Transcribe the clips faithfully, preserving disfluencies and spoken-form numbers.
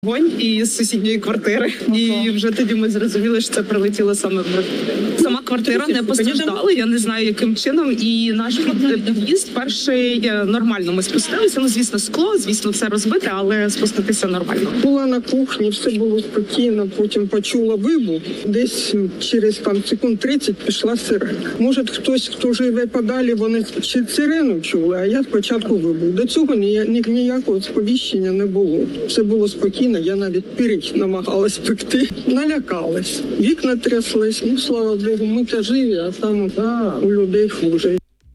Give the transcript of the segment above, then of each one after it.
Вогонь із сусідньої квартири. І вже тоді ми зрозуміли, що це прилетіло саме в сама квартира не постраждала. Я не знаю, яким чином. І наш під'їзд перший нормально ми спустилися. Ну, звісно, скло, звісно, все розбите, але спуститися нормально. Була на кухні, все було спокійно. Потім почула вибух. Десь через там секунд тридцять пішла сирена. Може, хтось, хто живе подалі, вони ще сирену чули, а я спочатку вибух. До цього ніякого сповіщення не було. Все було спокійно. Я навіть пиріч намагалась пекти. Налякалась. Вікна тряслись. Ну, слава Богу, ми та живі, а там а, у людей хуже.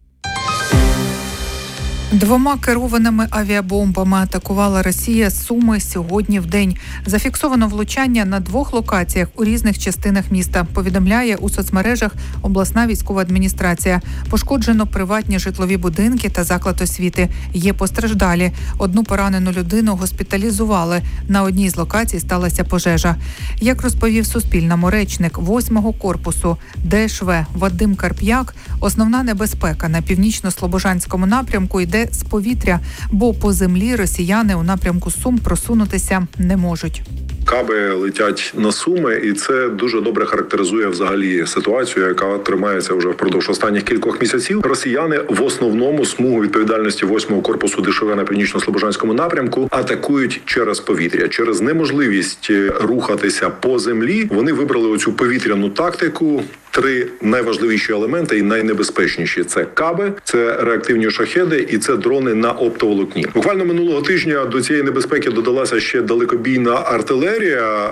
Двома керованими авіабомбами атакувала Росія Суми сьогодні в день. Зафіксовано влучання на двох локаціях у різних частинах міста, повідомляє у соцмережах обласна військова адміністрація. Пошкоджено приватні житлові будинки та заклад освіти. Є постраждалі. Одну поранену людину госпіталізували. На одній з локацій сталася пожежа. Як розповів Суспільному речник восьмого корпусу Де Еш Ве Вадим Карп'як, основна небезпека на північно-слобожанському напрямку йде з повітря, бо по землі росіяни у напрямку Сум просунутися не можуть. Каби летять на Суми, і це дуже добре характеризує взагалі ситуацію, яка тримається вже впродовж останніх кількох місяців. Росіяни в основному смугу відповідальності восьмого корпусу Де Еш Ве на північно-слобожанському напрямку атакують через повітря. Через неможливість рухатися по землі вони вибрали оцю повітряну тактику. Три найважливіші елементи і найнебезпечніші – це каби, це реактивні шахеди і це дрони на оптоволокні. Буквально минулого тижня до цієї небезпеки додалася ще далекобійна артилерія.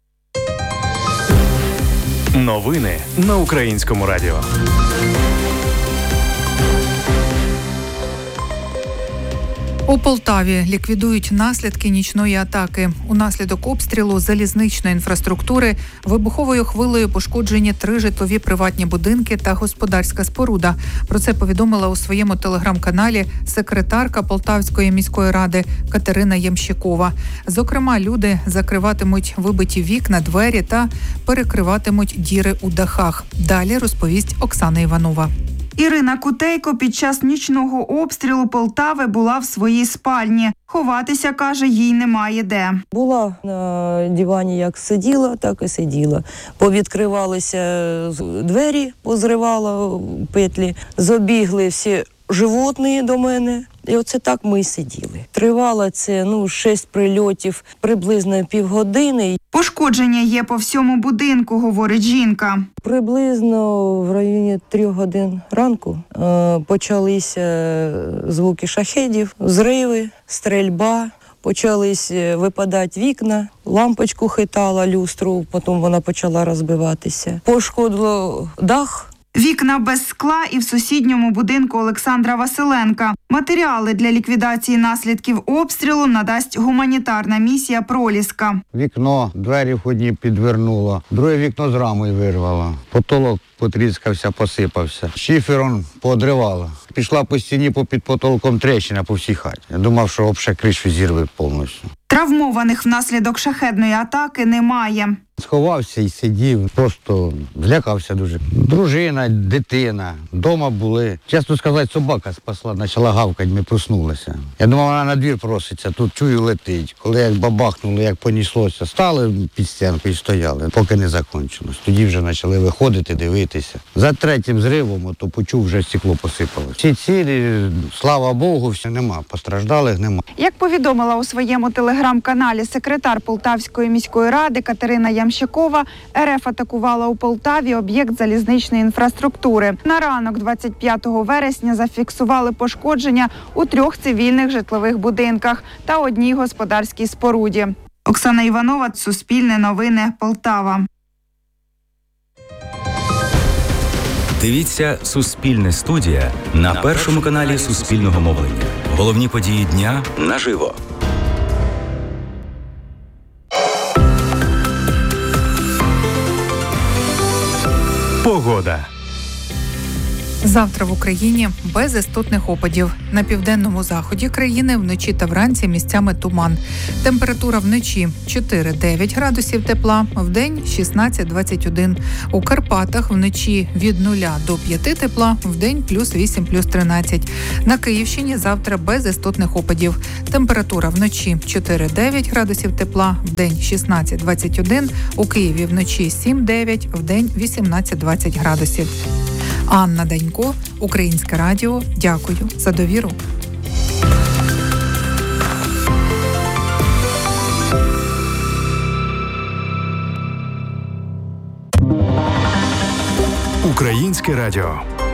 Новини на Українському радіо. У Полтаві ліквідують наслідки нічної атаки. Унаслідок обстрілу залізничної інфраструктури вибуховою хвилею пошкоджені три житлові приватні будинки та господарська споруда. Про це повідомила у своєму телеграм-каналі секретарка Полтавської міської ради Катерина Ямщикова. Зокрема, люди закриватимуть вибиті вікна, двері та перекриватимуть діри у дахах. Далі розповість Оксана Іванова. Ірина Кутейко під час нічного обстрілу Полтави була в своїй спальні. Ховатися, каже, їй немає де. Була на дивані, як сиділа, так і сиділа. Повідкривалися двері, позривала петлі, забігли всі животні до мене. І оце так ми й сиділи. Тривало це, ну, шість прильотів, приблизно півгодини. Пошкодження є по всьому будинку, говорить жінка. Приблизно в районі трьох годин ранку е, почалися звуки шахедів, зриви, стрельба. Почались випадати вікна, лампочку хитала, люстру, потім вона почала розбиватися. Пошкодило дах. Вікна без скла і в сусідньому будинку Олександра Василенка. Матеріали для ліквідації наслідків обстрілу надасть гуманітарна місія «Проліска». Вікно, двері входні підвернуло, друге вікно з рамою вирвало. Потолок потріскався, посипався. Шифером поодривало. Пішла по стіні, попід потолком тріщина по всій хаті. Я думав, що взагалі кришу зірве повністю. Травмованих внаслідок шахедної атаки немає. Сховався і сидів, просто злякався дуже. Дружина, дитина, вдома були. Чесно сказати, собака спасла, почала гавкати, ми проснулися. Я думав, вона на двір проситься, тут чую, летить. Коли як бабахнуло, як поніслося, стали під стінкою і стояли, поки не закінчилось. Тоді вже почали виходити, дивитися. За третім зривом, то почув, вже стекло посипалося. Всі цілі, слава Богу, все нема, постраждалих нема. Як повідомила у своєму телеграм-каналі секретар Полтавської міської ради Катерина Ямщикова, ер еф атакувала у Полтаві об'єкт залізничної інфраструктури. На ранок двадцять п'ятого вересня зафіксували пошкодження у трьох цивільних житлових будинках та одній господарській споруді. Оксана Іванова, Суспільне новини, Полтава. Дивіться «Суспільне студія» на першому каналі Суспільного мовлення. Головні події дня наживо. Погода. Завтра в Україні без істотних опадів. На південному заході країни вночі та вранці місцями туман. Температура вночі чотири-дев'ять градусів тепла, вдень шістнадцять-двадцять один. У Карпатах вночі від нуля до п'яти тепла, вдень плюс вісім, плюс тринадцять. На Київщині завтра без істотних опадів. Температура вночі чотири-дев'ять градусів тепла, вдень шістнадцять-двадцять один. У Києві вночі сім-дев'ять, вдень вісімнадцять-двадцять градусів. Анна Данько, Українське радіо. Дякую за довіру. Українське радіо.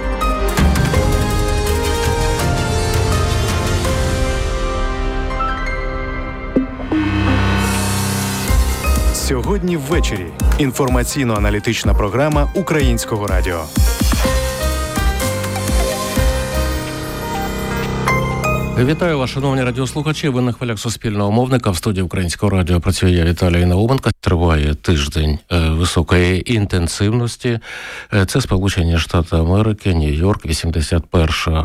Сьогодні ввечері. Інформаційно-аналітична програма Українського радіо. Вітаю вас, шановні радіослухачі. Ви на хвилях Суспільного мовника. В студії Українського радіо працює я, Віталій Науменко. Триває тиждень високої інтенсивності. Це Сполучені Штати Америки, Нью-Йорк, вісімдесят перша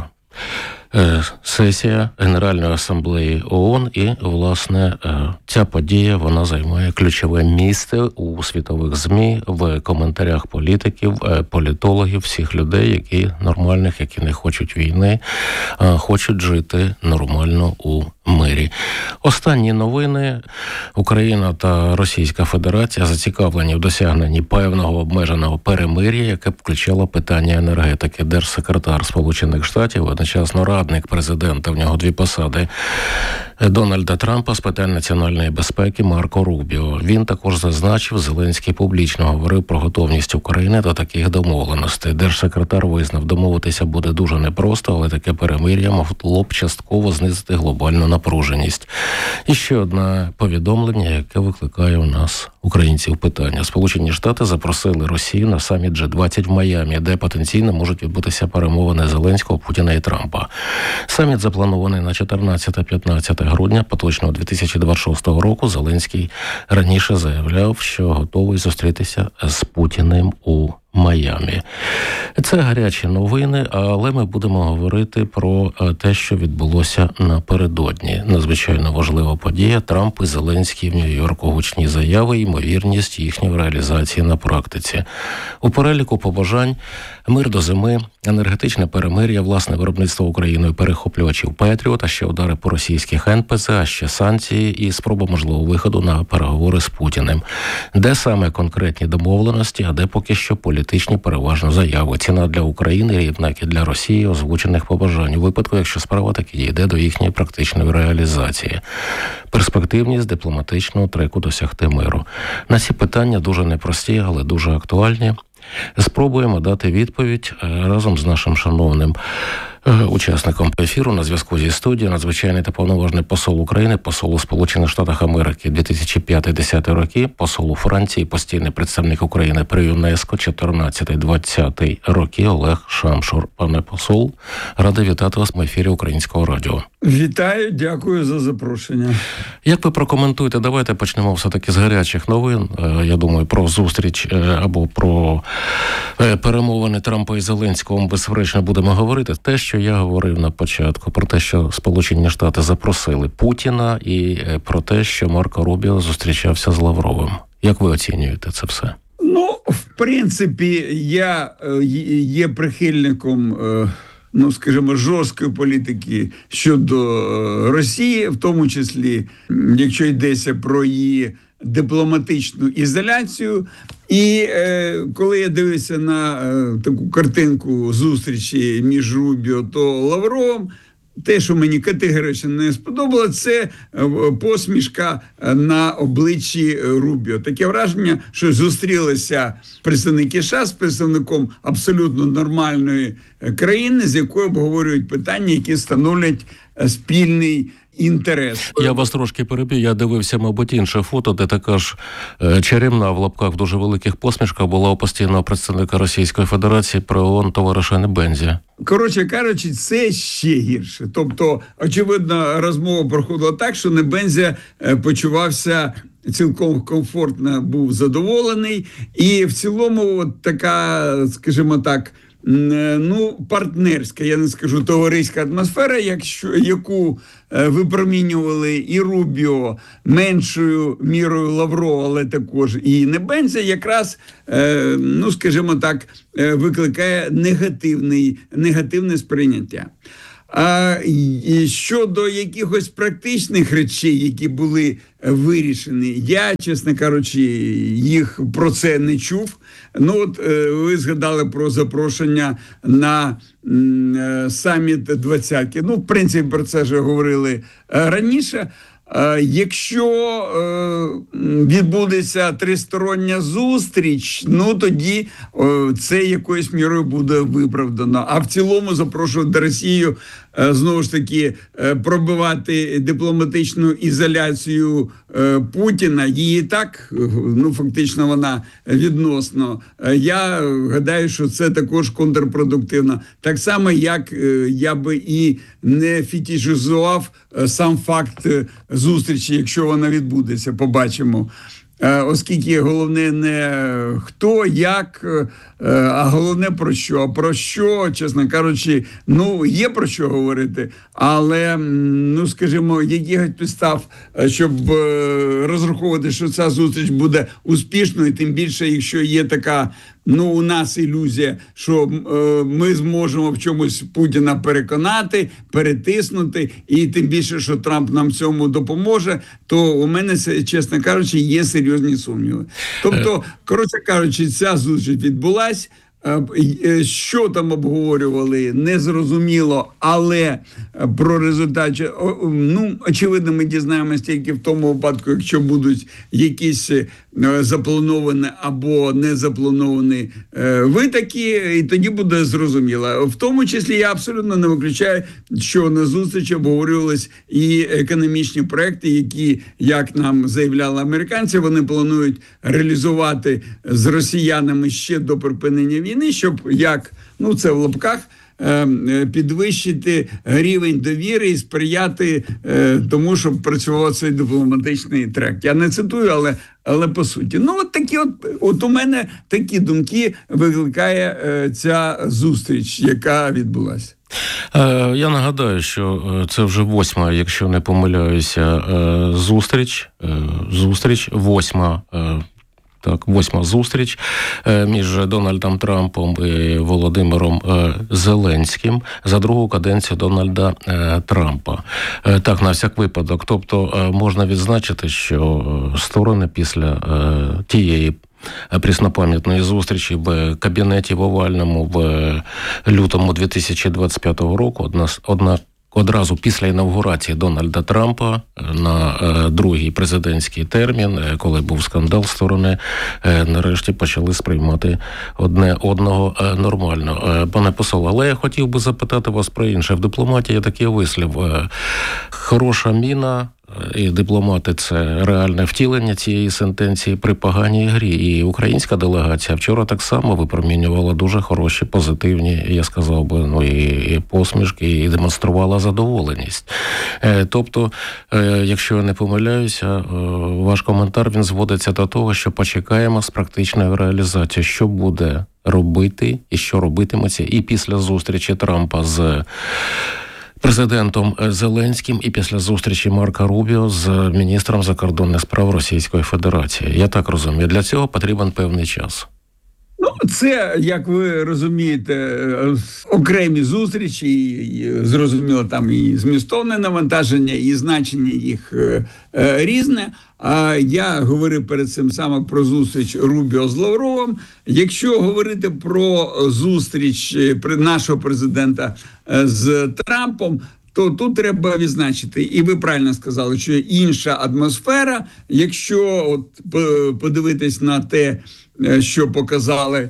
сесія Генеральної асамблеї ООН. І, власне, ця подія, вона займає ключове місце у світових ЗМІ, в коментарях політиків, політологів, всіх людей, які нормальних, які не хочуть війни, а хочуть жити нормально у мирі. Останні новини. Україна та Російська Федерація зацікавлені в досягненні певного обмеженого перемир'я, яке б включало питання енергетики. Держсекретар Сполучених Штатів, одночасно радник президента, в нього дві посади, Дональда Трампа з питань національної безпеки Марко Рубіо. Він також зазначив, Зеленський публічно говорив про готовність України до таких домовленостей. Держсекретар визнав, домовитися буде дуже непросто, але таке перемир'я могло б частково знизити глобальну напруженість. І ще одне повідомлення, яке викликає у нас, українців, питання. Сполучені Штати запросили Росію на саміт джі двадцять в Майамі, де потенційно можуть відбутися перемовини Зеленського, Путіна і Трампа. Саміт запланований на чотирнадцяте-п'ятнадцяте грудня поточного дві тисячі двадцять шостого року. Зеленський раніше заявляв, що готовий зустрітися з Путіним у Майамі. Це гарячі новини, але ми будемо говорити про те, що відбулося напередодні. Надзвичайно важлива подія. Трамп і Зеленський в Нью-Йорку. Гучні заяви, ймовірність їхньої реалізації на практиці. У переліку побажань мир до зими, енергетичне перемир'я, власне виробництво Україною перехоплювачів Петріот, а ще удари по російських ен пе це, а ще санкції і спроба можливого виходу на переговори з Путіним. Де саме конкретні домовленості, а де поки що політичні переважно заяви. Ціна для України рівна, як і для Росії, озвучених побажань у випадку, якщо справа таки дійде до їхньої практичної реалізації. Перспективність дипломатичного треку досягти миру. На ці питання дуже непрості, але дуже актуальні. Спробуємо дати відповідь разом з нашим шановним учасником ефіру. На зв'язку зі студією надзвичайний та повноважний посол України, посол у Сполучених Штатах Америки дві тисячі п'ятий-десятий роки, посол у Франції, постійний представник України при ЮНЕСКО чотирнадцятий-двадцятий роки Олег Шамшур. Пане посол, радий вітати вас в ефірі Українського радіо. Вітаю, дякую за запрошення. Як ви прокоментуєте, давайте почнемо все-таки з гарячих новин. Я думаю, про зустріч або про перемовини Трампа і Зеленського ми безперечно будемо говорити. Те, що я говорив на початку, про те, що Сполучені Штати запросили Путіна, і про те, що Марко Рубіо зустрічався з Лавровим. Як ви оцінюєте це все? Ну, в принципі, я є прихильником, ну, скажімо, жорсткої політики щодо Росії, в тому числі, якщо йдеться про її дипломатичну ізоляцію. І е, коли я дивився на е, таку картинку зустрічі між Рубіо та Лавровим, те, що мені категорично не сподобалося, це посмішка на обличчі Рубіо. Таке враження, що зустрілися представники США з представником абсолютно нормальної країни, з якою обговорюють питання, які становлять спільний інтерес. Я вас трошки переб'ю. Я дивився, мабуть, інше фото, де така ж е, чарівна в лапках в дуже великих посмішках була у постійного представника Російської Федерації при ООН товариша Небензі. Коротше кажучи, це ще гірше. Тобто, очевидно, розмова проходила так, що Небензя почувався цілком комфортно, був задоволений. І в цілому от така, скажімо так, ну, партнерська, я не скажу, товариська атмосфера, якщо, яку випромінювали і Рубіо, меншою мірою Лаврова, але також і Небензя, якраз, ну, скажімо так, викликає негативний, негативне сприйняття. А щодо якихось практичних речей, які були вирішені, я, чесно кажучи, їх про це не чув. Ну от ви згадали про запрошення на саміт двадцятки. Ну, в принципі, про це вже говорили раніше. Якщо е, відбудеться тристороння зустріч, ну тоді е, це якоюсь мірою буде виправдано. А в цілому запрошувати Росію е, знову ж таки е, пробивати дипломатичну ізоляцію е, Путіна. Її так, ну фактично вона відносно. Е, я гадаю, що це також контрпродуктивно. Так само, як е, я би і не фетишизував е, сам факт е, зустрічі, якщо вона відбудеться, побачимо. Оскільки головне не хто, як, а головне про що. А про що, чесно кажучи, ну, є про що говорити, але, ну, скажімо, якихось підстав, щоб розраховувати, що ця зустріч буде успішною, тим більше, якщо є така, ну, у нас ілюзія, що е, ми зможемо в чомусь Путіна переконати, перетиснути, і тим більше, що Трамп нам в цьому допоможе, то у мене, чесно кажучи, є серйозні сумніви. Тобто, коротше кажучи, ця зустріч відбулась. Що там обговорювали, незрозуміло, але про результат, ну, очевидно, ми дізнаємося тільки в тому випадку, якщо будуть якісь заплановані або не заплановані витоки, і тоді буде зрозуміло. В тому числі я абсолютно не виключаю, що на зустрічі обговорювались і економічні проекти, які, як нам заявляли американці, вони планують реалізувати з росіянами ще до припинення війни, щоб, як, ну це в лапках, підвищити рівень довіри і сприяти е, тому, щоб працював цей дипломатичний трек. Я не цитую, але, але по суті. Ну, от такі от, от у мене такі думки викликає е, ця зустріч, яка відбулася. Я нагадаю, що це вже восьма, якщо не помиляюся, зустріч, зустріч, восьма Так, восьма зустріч між Дональдом Трампом і Володимиром Зеленським за другу каденцію Дональда Трампа. Так, на всяк випадок. Тобто можна відзначити, що сторони після тієї преснопам'ятної зустрічі в кабінеті в Овальному в лютому дві тисячі двадцять п'ятого року, однак одразу після інавгурації Дональда Трампа на е, другий президентський термін, е, коли був скандал, сторони е, нарешті почали сприймати одне одного е, нормально. Е, пане посол, але я хотів би запитати вас про інше. В дипломатії є такий вислів. Е, хороша міна і дипломати – це реальне втілення цієї сентенції при поганій грі. І українська делегація вчора так само випромінювала дуже хороші, позитивні, я сказав би, ну і, і посмішки, і демонструвала задоволеність. Е, тобто, е, якщо я не помиляюся, е, ваш коментар, він зводиться до того, що почекаємо з практичною реалізацією, що буде робити і що робитиметься і після зустрічі Трампа з президентом Зеленським і після зустрічі Марка Рубіо з міністром закордонних справ Російської Федерації. Я так розумію, для цього потрібен певний час. Ну, це, як ви розумієте, окремі зустрічі, і, зрозуміло, там і змістовне навантаження, і значення їх е, е, різне. А я говорив перед цим саме про зустріч Рубіо з Лавровим. Якщо говорити про зустріч нашого президента з Трампом, то тут треба відзначити, і ви правильно сказали, що інша атмосфера. Якщо от подивитись на те, що показали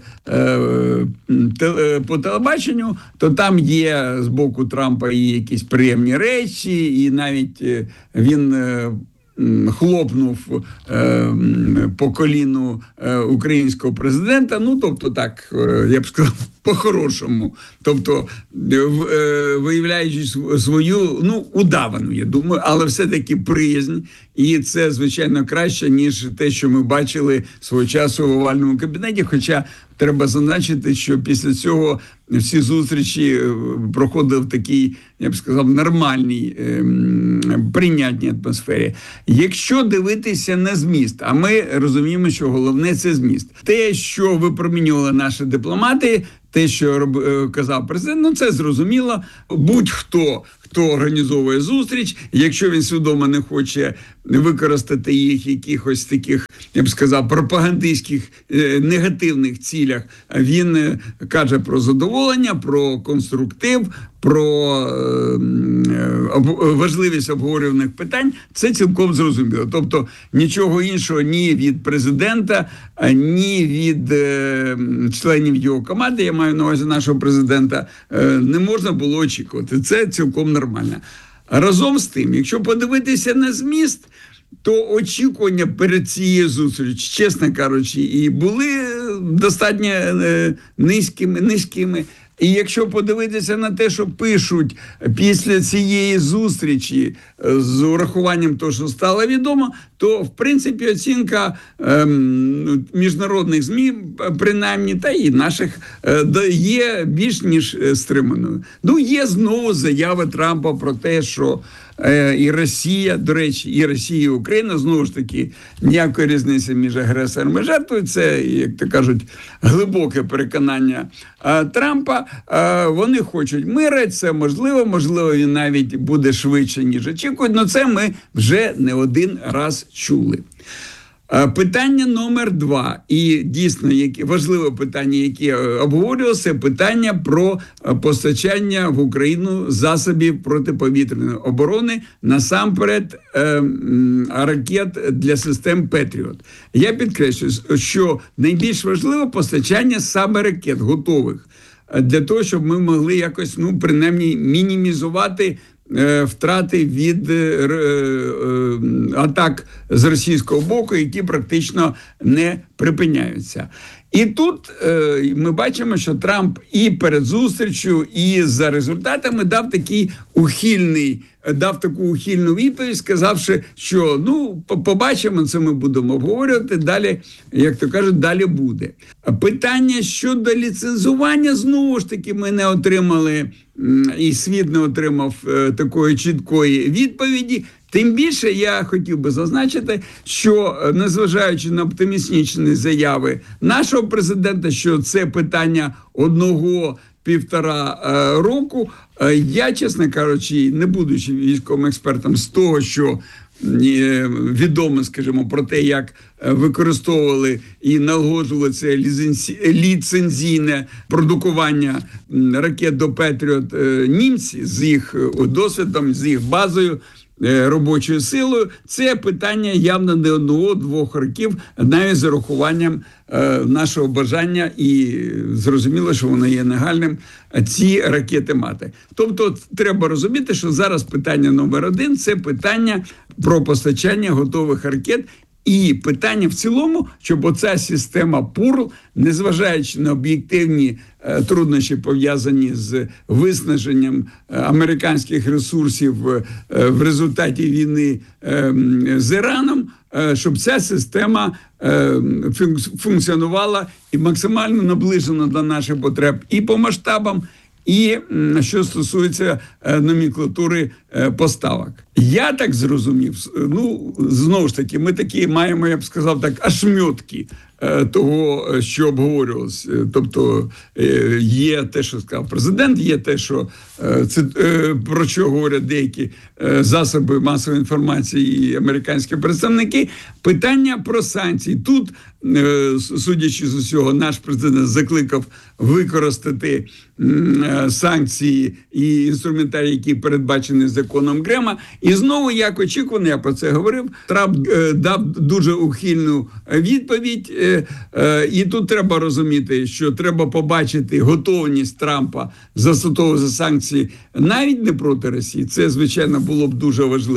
по телебаченню, то там є з боку Трампа і якісь приємні речі, і навіть він хлопнув е, по коліну е, українського президента. Ну, тобто так, е, я б сказав, по-хорошому. Тобто, виявляючи свою, ну, удавану, я думаю, але все-таки приязнь. І це, звичайно, краще, ніж те, що ми бачили свого часу в овальному кабінеті. Хоча треба зазначити, що після цього всі зустрічі проходили в такій, я б сказав, нормальній, прийнятній атмосфері. Якщо дивитися на зміст, а ми розуміємо, що головне – це зміст. Те, що випромінювали наші дипломати, те, що роб... казав президент, ну це зрозуміло. Будь-хто, хто організовує зустріч, якщо він свідомо не хоче використати їх якихось таких, я б сказав, пропагандистських е, негативних цілях, він е, каже про задоволення, про конструктив, про е, об, важливість обговорюваних питань, це цілком зрозуміло. Тобто нічого іншого ні від президента, ні від е, членів його команди, я маю на увазі нашого президента, е, не можна було очікувати. Це цілком нормально. Разом з тим, якщо подивитися на зміст, то очікування перед цією зустрічю, чесно кажучи, і були достатньо е, низькими, низькими. І якщо подивитися на те, що пишуть після цієї зустрічі з урахуванням того, що стало відомо, то, в принципі, оцінка ем, міжнародних ЗМІ, принаймні, та і наших, е, є більш ніж стриманою. Ну, є знову заяви Трампа про те, що е, і Росія, до речі, і Росія, і Україна, знову ж таки, ніякої різниці між агресором і жертвою. Це, як то кажуть, глибоке переконання е, Трампа. Е, вони хочуть миру, це можливо, можливо, він навіть буде швидше, ніж очікують, але це ми вже не один раз чули. Питання номер два, і дійсно важливе питання, яке обговорювалося, питання про постачання в Україну засобів протиповітряної оборони, насамперед ракет для систем Петріот. Я підкреслюю, що найбільш важливе постачання саме ракет готових, для того, щоб ми могли якось, ну, принаймні, мінімізувати втрати від атак з російського боку, які практично не припиняються. І тут е, ми бачимо, що Трамп і перед зустрічю, і за результатами дав такий ухильний, дав таку ухильну відповідь, сказавши, що ну побачимо, це ми будемо обговорювати, далі, як то кажуть, далі буде. Питання щодо ліцензування, знову ж таки, ми не отримали, і світ не отримав е, такої чіткої відповіді. Тим більше я хотів би зазначити, що, незважаючи на оптимістичні заяви нашого президента, що це питання одного-півтора е, року, е, я, чесно кажучи, не будучи військовим експертом, з того, що е, відомо, скажімо, про те, як використовували і налагоджували це ліцензійне продукування ракет до Петріот е, німці з їх досвідом, з їх базою, робочою силою, це питання явно не одного-двох років, навіть з урахуванням е, нашого бажання, і зрозуміло, що воно є нагальним, ці ракети мати. Тобто треба розуміти, що зараз питання номер один – це питання про постачання готових ракет. І питання в цілому, щоб оця система ПУРЛ, незважаючи на об'єктивні е, труднощі, пов'язані з виснаженням е, американських ресурсів е, в результаті війни е, з Іраном, е, щоб ця система е, функціонувала і максимально наближена до наших потреб і по масштабам, і що стосується е, номенклатури е, поставок. Я так зрозумів, ну, знову ж таки, ми такі маємо, я б сказав так, ошмьотки е, того, що обговорювалося. Тобто е, є те, що сказав президент, є те, що, е, це, е, про що говорять деякі е, засоби масової інформації і американські представники. Питання про санкції. Тут, е, судячи з усього, наш президент закликав використати е, санкції і інструментарій, які передбачені законом Грема. І знову, як очікувано, я про це говорив, Трамп е, дав дуже ухильну відповідь. Е, е, і тут треба розуміти, що треба побачити готовність Трампа застосовувати санкції навіть не проти Росії. Це, звичайно, було б дуже важливо.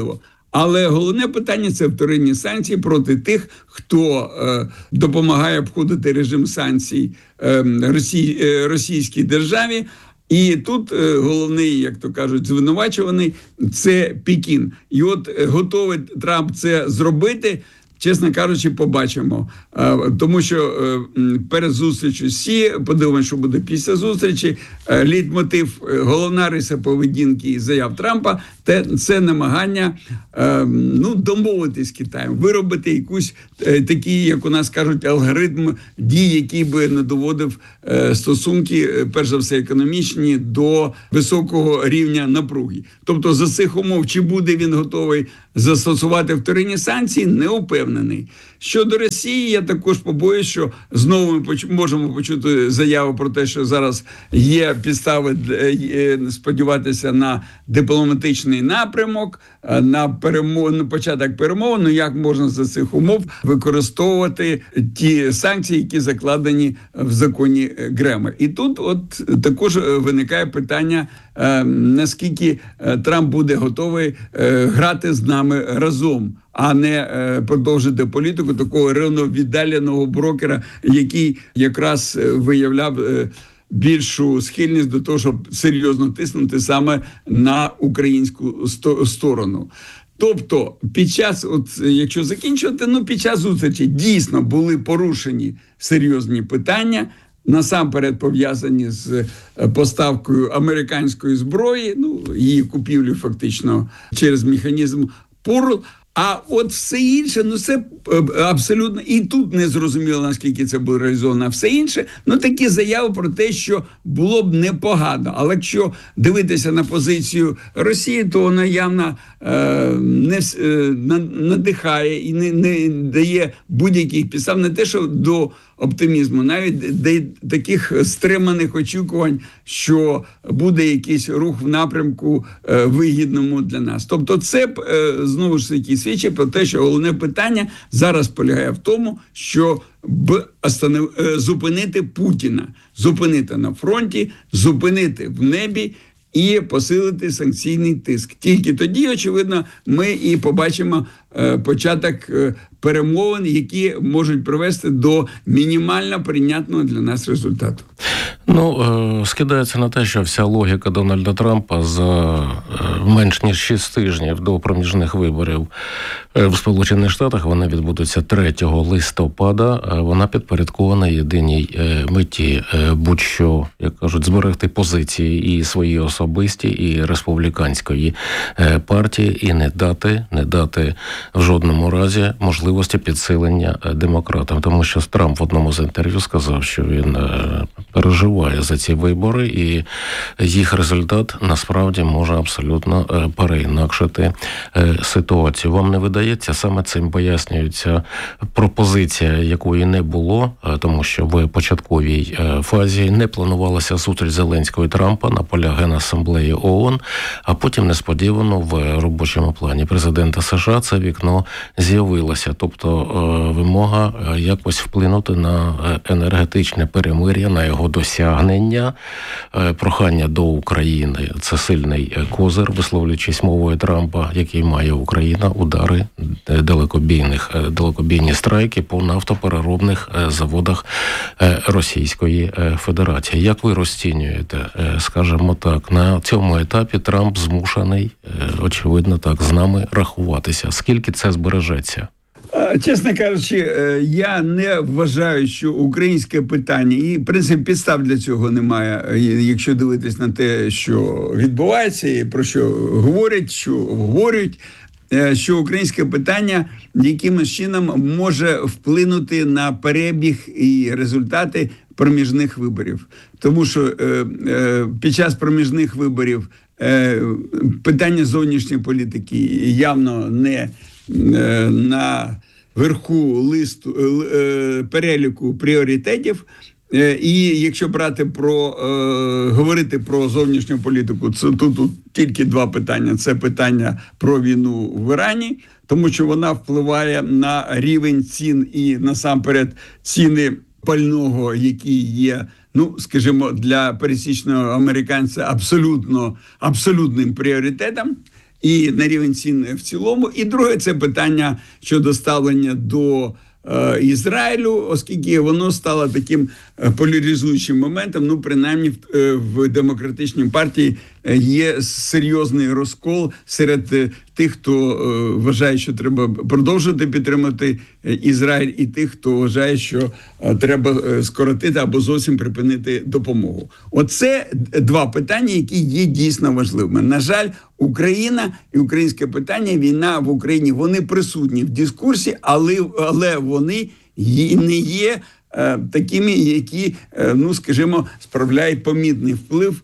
Але головне питання – це вторинні санкції проти тих, хто е, допомагає обходити режим санкцій е, Росій, е, російській державі. І тут е, головний, як то кажуть, звинувачуваний – це Пекін. І от е, готовий Трамп це зробити, чесно кажучи, побачимо. Е, тому що е, перед зустрічю всі, подивимося, що буде після зустрічі, е, лейтмотив, е, головна риса поведінки і заяв Трампа – це намагання е, ну, домовитись з Китаєм, виробити якусь е, такий, як у нас кажуть, алгоритм дій, який би не доводив е, стосунки, е, перш за все, економічні, до високого рівня напруги. Тобто за цих умов, чи буде він готовий застосувати вторинні санкції, не упевнений. Щодо Росії, я також побоюсь, що знову ми поч- можемо почути заяву про те, що зараз є підстави сподіватися на дипломатичний напрямок, на, перемов... на початок перемовин. Ну, як можна за цих умов використовувати ті санкції, які закладені в законі Грема. І тут от також виникає питання, наскільки Трамп буде готовий грати з нами разом, а не продовжити політику такого рівновіддаленого брокера, який якраз виявляв більшу схильність до того, щоб серйозно тиснути саме на українську сторону. Тобто, під час, от якщо закінчувати, ну під час зустрічі дійсно були порушені серйозні питання, насамперед пов'язані з поставкою американської зброї, ну її купівлю фактично через механізм Пурл. А от все інше, ну це абсолютно, і тут не зрозуміло, наскільки це було реалізовано, а все інше, ну такі заяви про те, що було б непогано. Але якщо дивитися на позицію Росії, то вона явно е, не е, надихає і не, не дає будь-яких підстав, не те, що до оптимізму, навіть де таких стриманих очікувань, що буде якийсь рух в напрямку е, вигідному для нас. Тобто це е, знову ж таки свідчить про те, що головне питання зараз полягає в тому, що б останов... е, зупинити Путіна, зупинити на фронті, зупинити в небі і посилити санкційний тиск. Тільки тоді, очевидно, ми і побачимо е, початок е, перемовин, які можуть привести до мінімально прийнятного для нас результату. Ну, е, скидається на те, що вся логіка Дональда Трампа за е, менш ніж шість тижнів до проміжних виборів е, в Сполучених Штатах, вони відбудуться третього листопада, е, вона підпорядкована єдиній е, меті, е, будь-що, як кажуть, зберегти позиції і свої особисті, і республіканської е, партії, і не дати, не дати в жодному разі можливості підсилення е, демократам. Тому що Трамп в одному з інтерв'ю сказав, що він е, переживає за ці вибори, і їх результат насправді може абсолютно переінакшити ситуацію. Вам не видається, саме цим пояснюється пропозиція, якої не було, тому що в початковій фазі не планувалася зустріч Зеленського і Трампа на полях Генасамблеї ООН, а потім несподівано в робочому плані президента США це вікно з'явилося. Тобто вимога якось вплинути на енергетичне перемир'я, на його досягнення. Прохання до України – це сильний козир, висловлюючись мовою Трампа, який має Україна, удари далекобійних, далекобійні страйки по нафтопереробних заводах Російської Федерації. Як ви розцінюєте, скажімо так, на цьому етапі Трамп змушений, очевидно так, з нами рахуватися? Скільки це збережеться? Чесно кажучи, я не вважаю, що українське питання, і, в принципі, підстав для цього немає, якщо дивитись на те, що відбувається, і про що говорять, що говорять, що українське питання якимось чином може вплинути на перебіг і результати проміжних виборів. Тому що під час проміжних виборів питання зовнішньої політики явно не на верху листу переліку пріоритетів. І якщо брати про говорити про зовнішню політику, це тут, тут тільки два питання. Це питання про війну в Ірані, тому що вона впливає на рівень цін і насамперед ціни пального, які є, ну, скажімо, для пересічного американця абсолютно абсолютним пріоритетом. і на рівень цін в цілому. І друге, це питання щодо ставлення до е, Ізраїлю, оскільки воно стало таким поляризуючим моментом, ну, принаймні в, е, в демократичній партії є серйозний розкол серед е, тих, хто е, вважає, що треба продовжувати підтримати Ізраїль, і тих, хто вважає, що е, треба е, скоротити або зовсім припинити допомогу. Оце два питання, які є дійсно важливими. На жаль, Україна і українське питання, війна в Україні, вони присутні в дискурсі, але, але вони не є е, такими, які, е, ну, скажімо, справляють помітний вплив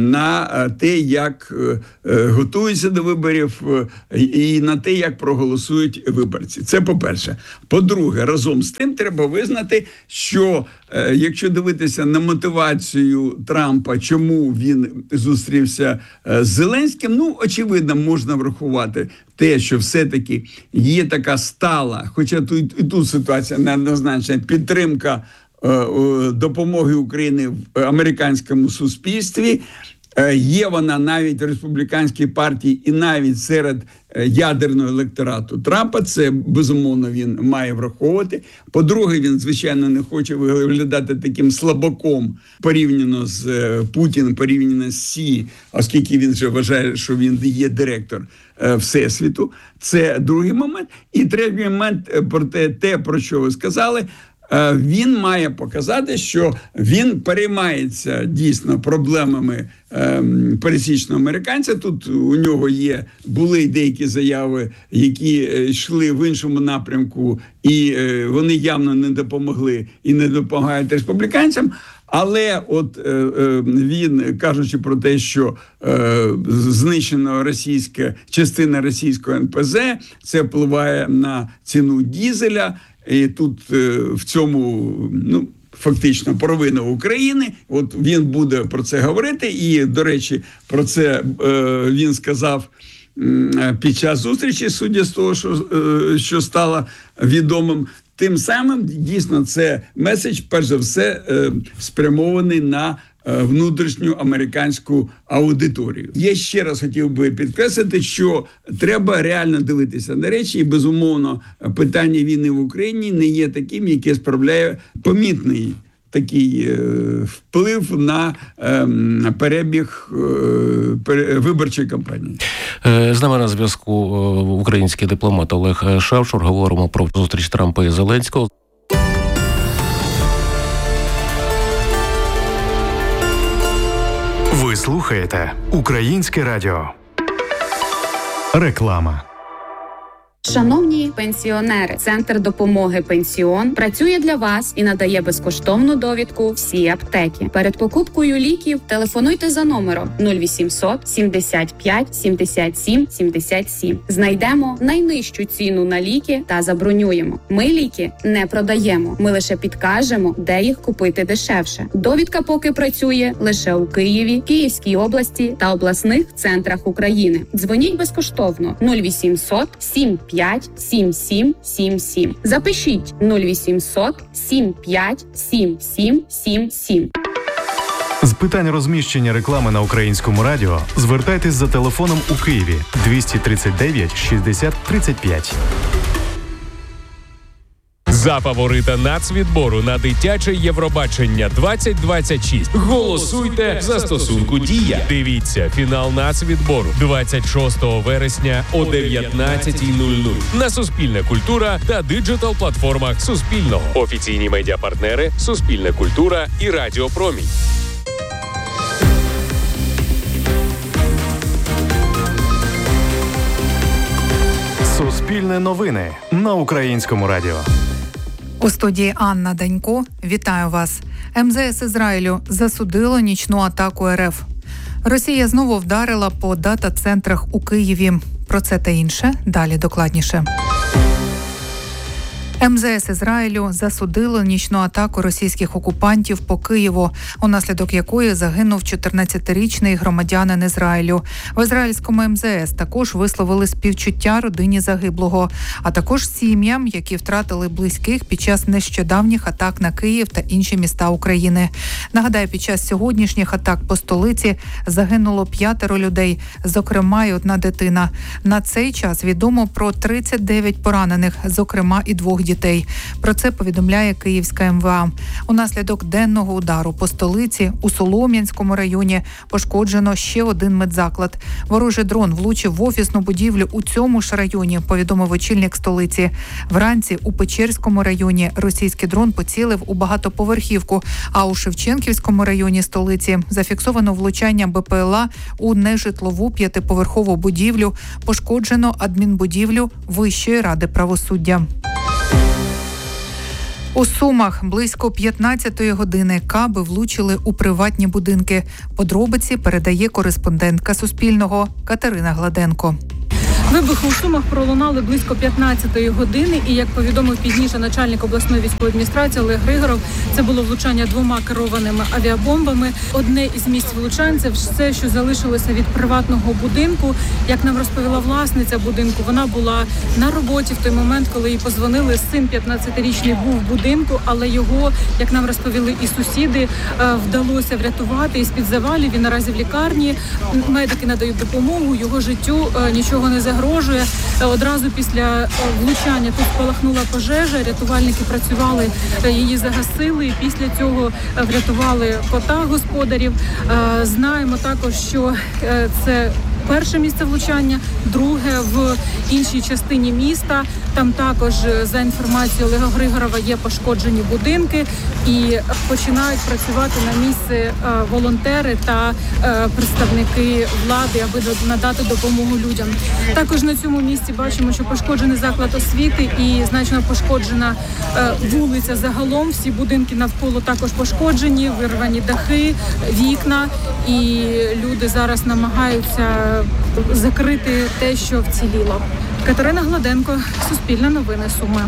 на те, як готуються до виборів і на те, як проголосують виборці. Це по-перше. По-друге, разом з тим треба визнати, що якщо дивитися на мотивацію Трампа, чому він зустрівся з Зеленським, ну, очевидно, можна врахувати те, що все-таки є така стала, хоча тут і тут ситуація неоднозначна, підтримка допомоги Україні в американському суспільстві. Є вона навіть в республіканській партії і навіть серед ядерного електорату Трампа. Це, безумовно, він має враховувати. По-друге, він, звичайно, не хоче виглядати таким слабаком порівняно з Путіним, порівняно з Сі, оскільки він вже вважає, що він є директор Всесвіту. Це другий момент. І третій момент, про те, те, про що ви сказали, він має показати, що він переймається дійсно проблемами е, пересічного американця. Тут у нього є, були деякі заяви, які йшли в іншому напрямку, і е, вони явно не допомогли і не допомагають республіканцям. Але от е, е, він, кажучи про те, що е, знищена російська частина російського ен пе зет, це впливає на ціну дізеля. І тут е, в цьому, ну, фактично провина України. От він буде про це говорити. І, до речі, про це е, він сказав е, під час зустрічі, судя з того, що, е, що стало відомим. Тим самим, дійсно, це меседж, перш за все, е, спрямований на внутрішню американську аудиторію. Я ще раз хотів би підкреслити, що треба реально дивитися на речі, і, безумовно, питання війни в Україні не є таким, яке справляє помітний такий е, вплив на е, перебіг е, виборчої кампанії. З нами на зв'язку український дипломат Олег Шавшур. Говоримо про зустріч Трампа і Зеленського. Ви слухаєте Українське радіо. Реклама. Шановні пенсіонери, Центр допомоги «Пенсіон» працює для вас і надає безкоштовну довідку всі аптеки. Перед покупкою ліків телефонуйте за номером нуль вісімсот сімдесят п'ять сімдесят сім сімдесят сім. Знайдемо найнижчу ціну на ліки та забронюємо. Ми ліки не продаємо, ми лише підкажемо, де їх купити дешевше. Довідка поки працює лише у Києві, Київській області та обласних центрах України. Дзвоніть безкоштовно нуль вісімсот сім п'ять сім сім сім сім. Запишіть нуль вісімсот сім п'ять сім сім сім сім. З питань розміщення реклами на Українському радіо звертайтесь за телефоном у Києві двісті тридцять дев'ять шістдесят тридцять п'ять. За фаворита нацвідбору на дитяче Євробачення двадцять двадцять шість голосуйте в застосунку «Дія». Дивіться фінал нацвідбору двадцять шостого вересня о дев'ятнадцятій нуль нуль на Суспільне культура та диджитал-платформах Суспільного. Офіційні медіапартнери Суспільне культура і Радіо Промінь. Суспільне новини на Українському радіо. У студії Анна Данько. Вітаю вас. ем зе ес Ізраїлю засудило нічну атаку ер еф. Росія знову вдарила по дата-центрах у Києві. Про це та інше далі докладніше. ем зе ес Ізраїлю засудило нічну атаку російських окупантів по Києву, унаслідок якої загинув чотирнадцятирічний громадянин Ізраїлю. В ізраїльському ем зе ес також висловили співчуття родині загиблого, а також сім'ям, які втратили близьких під час нещодавніх атак на Київ та інші міста України. Нагадаю, під час сьогоднішніх атак по столиці загинуло п'ятеро людей, зокрема й одна дитина. На цей час відомо про тридцять дев'ять поранених, зокрема і двох дітей. Про це повідомляє Київська ем ве а. Унаслідок денного удару по столиці у Солом'янському районі пошкоджено ще один медзаклад. Ворожий дрон влучив в офісну будівлю у цьому ж районі, повідомив очільник столиці. Вранці у Печерському районі російський дрон поцілив у багатоповерхівку, а у Шевченківському районі столиці зафіксовано влучання бе пе ел а у нежитлову п'ятиповерхову будівлю, пошкоджено адмінбудівлю Вищої ради правосуддя. У Сумах близько п'ятнадцятої години каби влучили у приватні будинки. Подробиці передає кореспондентка Суспільного Катерина Гладенко. Вибухи у Сумах пролунали близько п'ятнадцятої години, і, як повідомив пізніше начальник обласної військової адміністрації Олег Григоров, це було влучання двома керованими авіабомбами. Одне із місць влучань – це все, що залишилося від приватного будинку. Як нам розповіла власниця будинку, вона була на роботі в той момент, коли їй позвонили. Син п'ятнадцятирічний був в будинку, але його, як нам розповіли і сусіди, вдалося врятувати із-під завалів. Він наразі в лікарні. Медики надають допомогу, його життю нічого не загрожує. Одразу після влучання тут спалахнула пожежа, рятувальники працювали, її загасили, і після цього врятували кота господарів. Знаємо також, що це перше місце влучання, друге в іншій частині міста. Там також, за інформацією Олега Григорова, є пошкоджені будинки і починають працювати на місці волонтери та представники влади, аби надати допомогу людям. Також на цьому місці бачимо, що пошкоджений заклад освіти і значно пошкоджена вулиця загалом. Всі будинки навколо також пошкоджені, вирвані дахи, вікна, і люди зараз намагаються закрити те, що вціліло. Катерина Гладенко, Суспільне новини, Суми.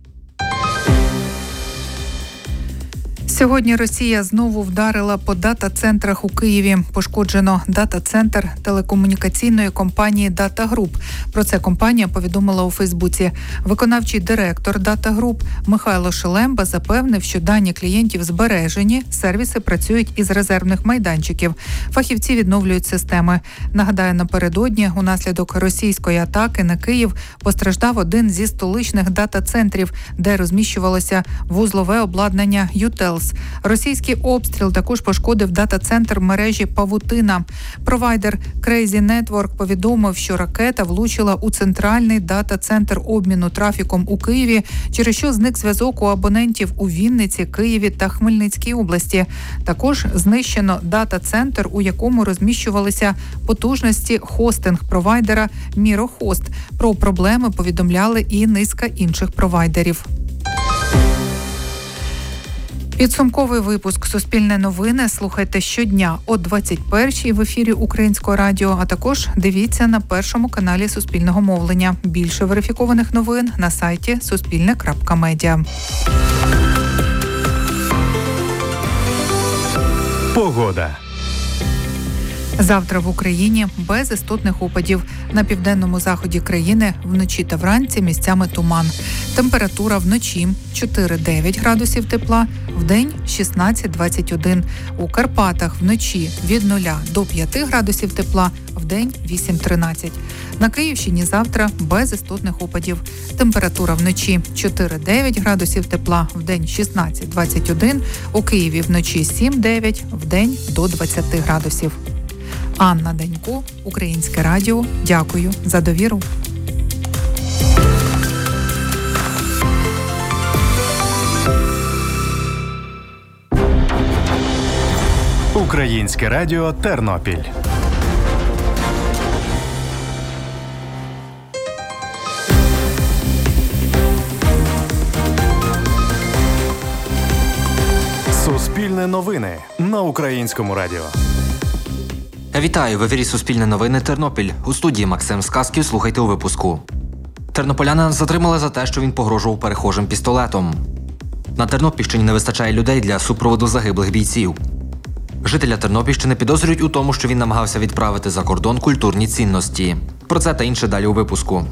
Сьогодні Росія знову вдарила по дата-центрах у Києві. Пошкоджено дата-центр телекомунікаційної компанії «Дата Груп». Про це компанія повідомила у Фейсбуці. Виконавчий директор «Дата Груп» Михайло Шелемба запевнив, що дані клієнтів збережені, сервіси працюють із резервних майданчиків. Фахівці відновлюють системи. Нагадаю, напередодні унаслідок російської атаки на Київ постраждав один зі столичних дата-центрів, де розміщувалося вузлове обладнання «Ютелс». Російський обстріл також пошкодив дата-центр мережі «Павутина». Провайдер Crazy Network повідомив, що ракета влучила у центральний дата-центр обміну трафіком у Києві, через що зник зв'язок у абонентів у Вінниці, Києві та Хмельницькій області. Також знищено дата-центр, у якому розміщувалися потужності хостинг-провайдера «Мірохост». Про проблеми повідомляли і низка інших провайдерів. Підсумковий випуск «Суспільне новини» слухайте щодня о двадцять першій в ефірі Українського радіо, а також дивіться на першому каналі Суспільного мовлення. Більше верифікованих новин на сайті суспільне крапка медіа. Погода. Завтра в Україні без істотних опадів. На південному заході країни вночі та вранці місцями туман. Температура вночі чотири-дев'ять градусів тепла, вдень шістнадцять-двадцять один. У Карпатах вночі від нуля до п'яти градусів тепла, вдень вісім-тринадцять. На Київщині завтра без істотних опадів. Температура вночі чотири-дев'ять градусів тепла, вдень шістнадцять-двадцять один. У Києві вночі сім-дев'ять, вдень до двадцяти градусів. Анна Данько, Українське радіо. Дякую за довіру. Українське радіо Тернопіль. Суспільне новини на Українському радіо. Вітаю, в ефірі Суспільне новини Тернопіль. У студії Максим Сказків. Слухайте у випуску. Тернополянина затримали за те, що він погрожував перехожим пістолетом. На Тернопільщині не вистачає людей для супроводу загиблих бійців. Жителя Тернопільщини підозрюють у тому, що він намагався відправити за кордон культурні цінності. Про це та інше далі у випуску.